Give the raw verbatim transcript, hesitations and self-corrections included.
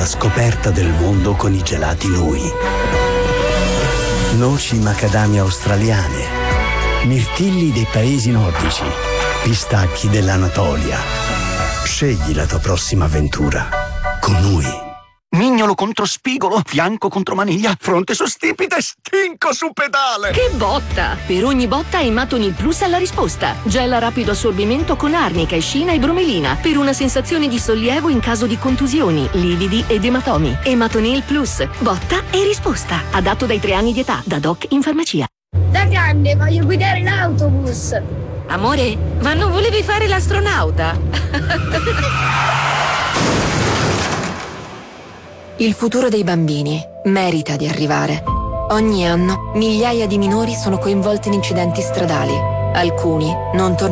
alla scoperta del mondo con i gelati Nui. Noci macadamia australiane, mirtilli dei paesi nordici, pistacchi dell'Anatolia. Scegli la tua prossima avventura con Nui. Mignolo contro spigolo, fianco contro maniglia, fronte su stipite, stinco su pedale. Che botta! Per ogni botta Ematonil Plus ha la risposta. Gel a rapido assorbimento con arnica, escina e bromelina per una sensazione di sollievo in caso di contusioni, lividi ed ematomi. Ematonil Plus, botta e risposta. Adatto dai tre anni di età, da doc in farmacia. Da grande voglio guidare l'autobus. Amore, ma non volevi fare l'astronauta? Il futuro dei bambini merita di arrivare. Ogni anno migliaia di minori sono coinvolti in incidenti stradali. Alcuni non tornano